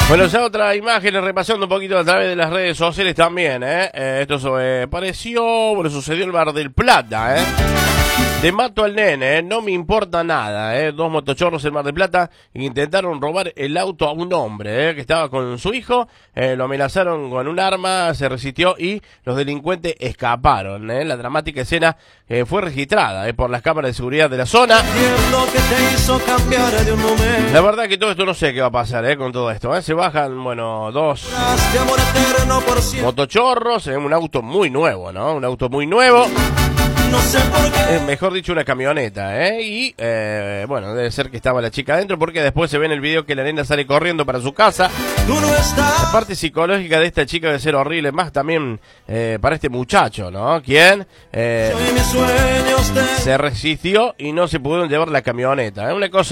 Bueno, ya otra imagen, repasando un poquito a través de las redes sociales también, esto sucedió en el Mar del Plata, Te mato al nene, no me importa nada, Dos motochorros en Mar del Plata intentaron robar el auto a un hombre, que estaba con su hijo, lo amenazaron con un arma, se resistió y los delincuentes escaparon, La dramática escena fue registrada, por las cámaras de seguridad de la zona. La verdad que todo esto no sé qué va a pasar, con todo esto, Se bajan, bueno, dos motochorros en un auto muy nuevo, ¿no? Un auto muy nuevo. No sé por qué. Mejor dicho, una camioneta, Y, bueno, debe ser que estaba la chica adentro, porque después se ve en el video que la nena sale corriendo para su casa. La parte psicológica de esta chica debe ser horrible, más también para este muchacho, ¿no? Quien se resistió y no se pudieron llevar la camioneta, Una cosa